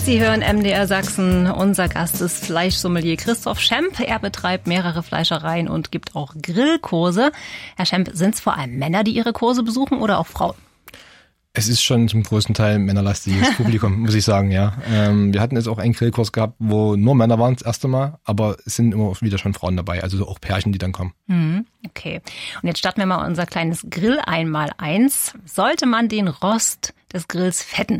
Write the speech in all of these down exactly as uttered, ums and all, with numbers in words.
Sie hören M D R Sachsen. Unser Gast ist Fleischsommelier Christoph Schemp. Er betreibt mehrere Fleischereien und gibt auch Grillkurse. Herr Schemp, sind es vor allem Männer, die Ihre Kurse besuchen oder auch Frauen? Es ist schon zum größten Teil männerlastiges Publikum, muss ich sagen, ja. Ähm, wir hatten jetzt auch einen Grillkurs gehabt, wo nur Männer waren das erste Mal, aber es sind immer wieder schon Frauen dabei, also auch Pärchen, die dann kommen. Mhm, okay. Und jetzt starten wir mal unser kleines Grill-Einmal-Eins. Sollte man den Rost des Grills fetten?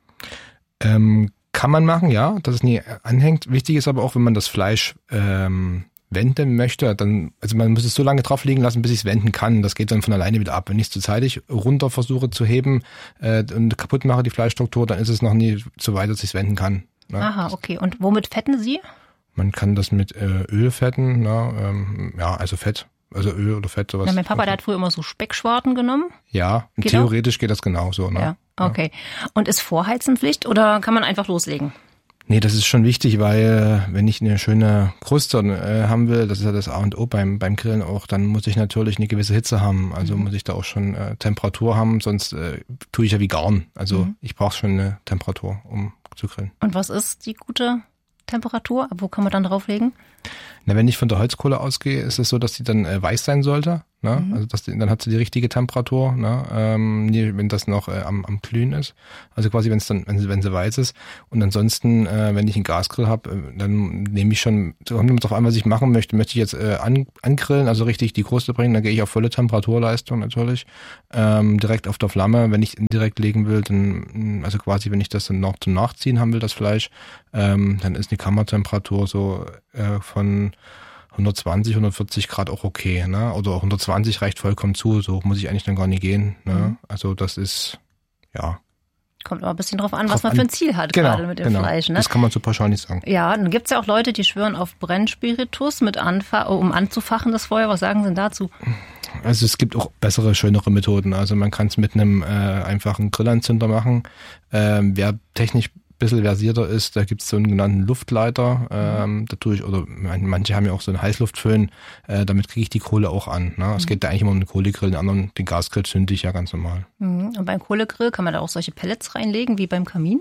Ähm, kann man machen, ja, dass es nie anhängt. Wichtig ist aber auch, wenn man das Fleisch ähm, wenden möchte, dann, also man muss es so lange drauf liegen lassen, bis ich es wenden kann. Das geht dann von alleine wieder ab. Wenn ich es zu zeitig runter versuche zu heben äh, und kaputt mache die Fleischstruktur, dann ist es noch nie so weit, dass ich es wenden kann. Ne? Aha, okay. Und womit fetten Sie? Man kann das mit äh, Öl fetten, ne? ähm, ja, also Fett. Also Öl oder Fett, sowas. Ja, mein Papa, der hat früher immer so Speckschwarten genommen. Ja, geht theoretisch auch? Geht das genauso. Ne? Ja, okay. Und ist Vorheizen Pflicht oder kann man einfach loslegen? Nee, das ist schon wichtig, weil wenn ich eine schöne Kruste äh, haben will, das ist ja das A und O beim beim Grillen auch, dann muss ich natürlich eine gewisse Hitze haben. Also mhm. muss ich da auch schon äh, Temperatur haben, sonst äh, tue ich ja wie garen. Also mhm. ich brauche schon eine Temperatur, um zu grillen. Und was ist die gute Temperatur? Wo kann man dann drauflegen? Na, wenn ich von der Holzkohle ausgehe, ist es so, dass die dann äh, weiß sein sollte. Ne? Mhm. Also dass die, dann hat sie die richtige Temperatur, ne? ähm, nie, wenn das noch äh, am, am Glühen ist. Also quasi, wenn es dann, wenn sie, wenn sie weiß ist. Und ansonsten, äh, wenn ich einen Gasgrill habe, äh, dann nehme ich schon, kommt immer drauf an, was ich machen möchte. Möchte ich jetzt äh, an, angrillen, also richtig die Kruste bringen, dann gehe ich auf volle Temperaturleistung natürlich. Ähm, direkt auf der Flamme. Wenn ich indirekt legen will, dann, also quasi, wenn ich das dann noch zum Nachziehen haben will, das Fleisch, ähm, dann ist eine Kammertemperatur so äh, von hundertzwanzig, hundertvierzig Grad auch okay, ne? Oder hundertzwanzig reicht vollkommen zu, so muss ich eigentlich dann gar nicht gehen, ne? Mhm. Also das ist, ja. Kommt aber ein bisschen drauf an, drauf was man an. für ein Ziel hat, genau, gerade mit dem genau. Fleisch, ne? Das kann man so pauschal nicht sagen. Ja, dann gibt's ja auch Leute, die schwören auf Brennspiritus, mit Anfa- um anzufachen das Feuer. Was sagen Sie denn dazu? Also es gibt auch bessere, schönere Methoden. Also man kann es mit einem äh, einfachen Grillanzünder machen. Ähm, wer technisch bisschen versierter ist, da gibt es so einen genannten Luftleiter, ähm, da tue ich, oder manche haben ja auch so einen Heißluftföhn, äh, damit kriege ich die Kohle auch an. Ne? Es mhm. geht da eigentlich immer um den Kohlegrill, den anderen, den Gasgrill zünde ich ja ganz normal. Mhm. Und beim Kohlegrill kann man da auch solche Pellets reinlegen, wie beim Kamin?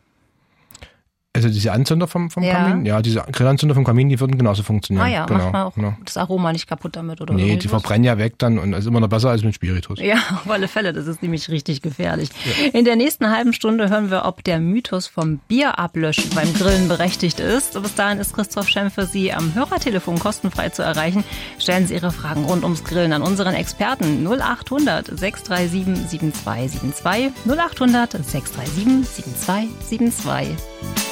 Also diese Anzünder vom, vom ja. Kamin? Ja, diese Grillanzünder vom Kamin, die würden genauso funktionieren. Ah ja, genau, macht man auch genau. das Aroma nicht kaputt damit, oder? Nee, die verbrennen ja weg dann und das ist immer noch besser als mit Spiritus. Ja, auf alle Fälle, das ist nämlich richtig gefährlich. Ja. In der nächsten halben Stunde hören wir, ob der Mythos vom Bierablöschen beim Grillen berechtigt ist. Bis dahin ist Christoph Schemp für Sie am Hörertelefon kostenfrei zu erreichen. Stellen Sie Ihre Fragen rund ums Grillen an unseren Experten null acht hundert, sechs drei sieben, sieben zwei sieben zwei, null acht hundert, sechs drei sieben, sieben zwei sieben zwei.